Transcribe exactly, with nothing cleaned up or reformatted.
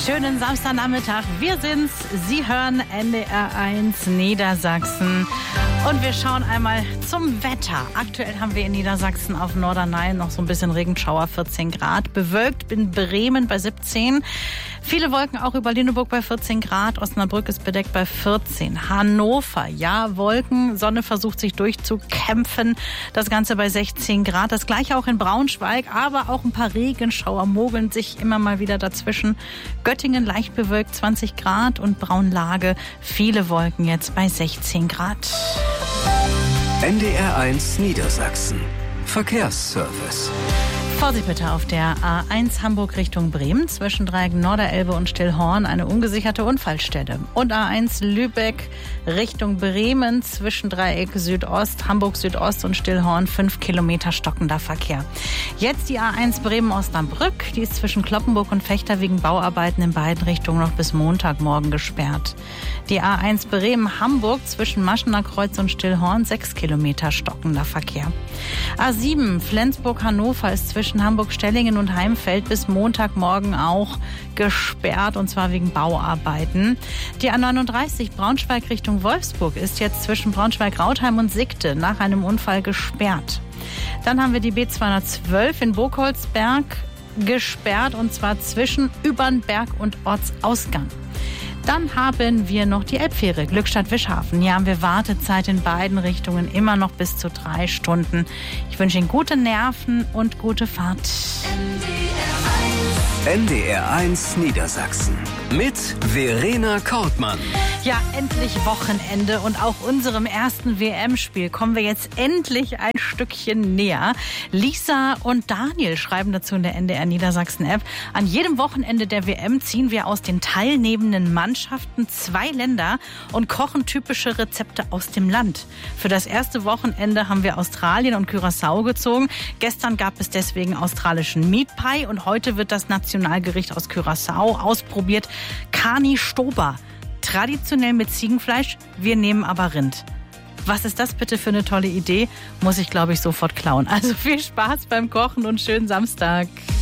schönen Samstagnachmittag. Wir sind's. Sie hören N D R eins Niedersachsen. Und wir schauen einmal zum Wetter. Aktuell haben wir in Niedersachsen auf Norderney noch so ein bisschen Regenschauer, vierzehn Grad. Bewölkt in Bremen bei siebzehn. Viele Wolken auch über Lüneburg bei vierzehn Grad. Osnabrück ist bedeckt bei vierzehn. Hannover, ja, Wolken. Sonne versucht sich durchzukämpfen. Das Ganze bei sechzehn Grad. Das gleiche auch in Braunschweig. Aber auch ein paar Regenschauer mogeln sich immer mal wieder dazwischen. Göttingen leicht bewölkt zwanzig Grad und Braunlage. Viele Wolken jetzt bei sechzehn Grad. N D R eins Niedersachsen. Verkehrsservice. Vorsicht bitte auf der A eins Hamburg Richtung Bremen zwischen Dreieck Norderelbe und Stillhorn eine ungesicherte Unfallstelle. Und A eins Lübeck Richtung Bremen zwischen Dreieck Südost, Hamburg Südost und Stillhorn fünf Kilometer stockender Verkehr. Jetzt die A eins Bremen-Osnabrück, die ist zwischen Kloppenburg und Vechta wegen Bauarbeiten in beiden Richtungen noch bis Montagmorgen gesperrt. Die A eins Bremen-Hamburg zwischen Maschener Kreuz und Stillhorn sechs Kilometer stockender Verkehr. A sieben Flensburg-Hannover ist zwischen Hamburg-Stellingen und Heimfeld bis Montagmorgen auch gesperrt, und zwar wegen Bauarbeiten. Die A neununddreißig Braunschweig Richtung Wolfsburg ist jetzt zwischen Braunschweig-Rautheim und Sigte nach einem Unfall gesperrt. Dann haben wir die B zweihundertzwölf in Burgholzberg gesperrt, und zwar zwischen Übernberg und Ortsausgang. Dann haben wir noch die Elbfähre Glückstadt-Wischhafen. Hier haben wir Wartezeit in beiden Richtungen immer noch bis zu drei Stunden. Ich wünsche Ihnen gute Nerven und gute Fahrt. N D R eins Niedersachsen mit Verena Kortmann. Ja, endlich Wochenende, und auch unserem ersten W M-Spiel kommen wir jetzt endlich ein Stückchen näher. Lisa und Daniel schreiben dazu in der N D R Niedersachsen-App: An jedem Wochenende der W M ziehen wir aus den teilnehmenden Mannschaften zwei Länder und kochen typische Rezepte aus dem Land. Für das erste Wochenende haben wir Australien und Curaçao gezogen. Gestern gab es deswegen australischen Meat Pie und heute wird das Nationalgericht aus Curaçao ausprobiert: Carni Stoba. Traditionell mit Ziegenfleisch, wir nehmen aber Rind. Was ist das bitte für eine tolle Idee? Muss ich, glaube ich, sofort klauen. Also viel Spaß beim Kochen und schönen Samstag.